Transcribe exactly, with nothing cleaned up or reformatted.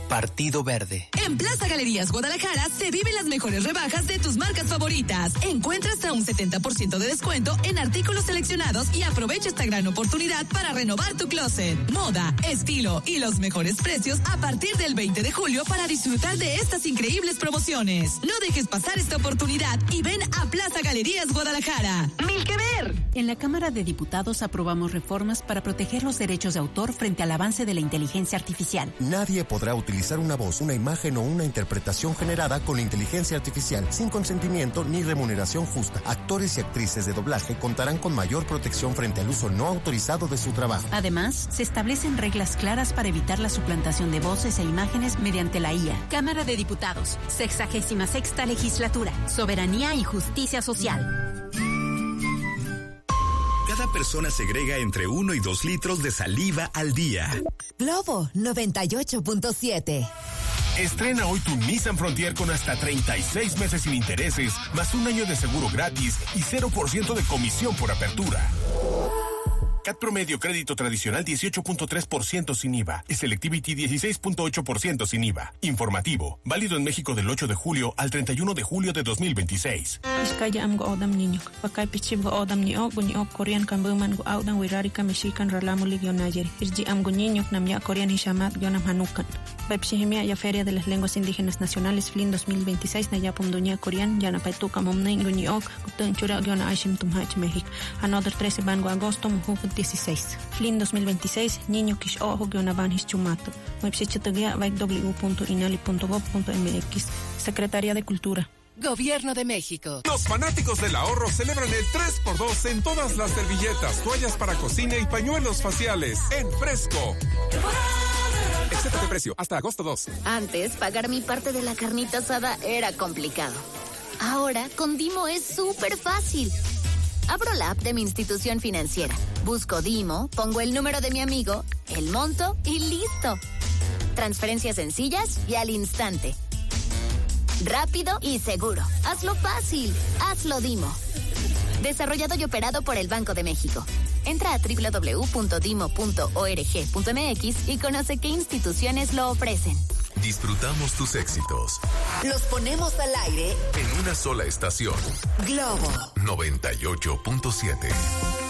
Partido Verde. En Plaza Galerías Guadalajara se viven las mejores rebajas de tus marcas favoritas. Encuentra hasta un setenta por ciento de descuento en artículos seleccionados y aprovecha esta gran oportunidad para renovar tu closet. Moda, estilo y los mejores precios a partir del veinte de julio para disfrutar de estas increíbles promociones. No dejes pasar esta oportunidad y ven a Plaza Galerías Guadalajara. ¡Mil que ver! En la Cámara de Diputados aprobamos reformas para proteger los derechos de autor frente al avance de la inteligencia artificial. Nadie podrá utilizar una voz, una imagen o una interpretación generada con inteligencia artificial sin consentimiento ni remuneración justa. Actores y actrices de doblaje contarán con mayor protección frente al uso no autorizado de su trabajo. Además, se establecen reglas claras para evitar la suplantación de voces e imágenes mediante la I A. Cámara de Diputados, sexagésima sexta legislatura, soberanía y justicia social. Cada persona segrega entre uno y dos litros de saliva al día. Globo noventa y ocho punto siete. Estrena hoy tu Nissan Frontier con hasta treinta y seis meses sin intereses, más un año de seguro gratis y cero por ciento de comisión por apertura. C A T promedio crédito tradicional dieciocho punto tres por ciento sin I V A y Selectivity dieciséis punto ocho por ciento sin I V A. Informativo, válido en México del ocho de julio al treinta y uno de julio de dos mil veintiséis. Iskaya am go odam niño, pakay pichib go odam ni og ni og Korean kambuman go audan wirarika mexican ralamu ligionayer. Irji am go niño namya Korean hishamat gionam hanukan. Bepsihimia ya Feria de las Lenguas Indígenas Nacionales Flin dos mil veintiséis nayapum dunia Korean yana paituka momnei go ni og gutun chura giona aishim tumhach México. Another trece bango agosto muhu dieciséis. Flin dos mil veintiséis, niño kish ojo guionaban his chumato. Website w punto inali punto gov punto m x. Secretaría de Cultura. Gobierno de México. Los fanáticos del ahorro celebran el tres por dos en todas las servilletas, toallas para cocina y pañuelos faciales en Fresco. Excepto de precio, hasta agosto dos. Antes, pagar mi parte de la carnita asada era complicado. Ahora, con Dimo es súper fácil. Abro la app de mi institución financiera, busco Dimo, pongo el número de mi amigo, el monto y listo. Transferencias sencillas y al instante. Rápido y seguro. Hazlo fácil. Hazlo Dimo. Desarrollado y operado por el Banco de México. Entra a doble u doble u doble u punto dimo punto org punto m x y conoce qué instituciones lo ofrecen. Disfrutamos tus éxitos. Los ponemos al aire en una sola estación. Globo noventa y ocho punto siete.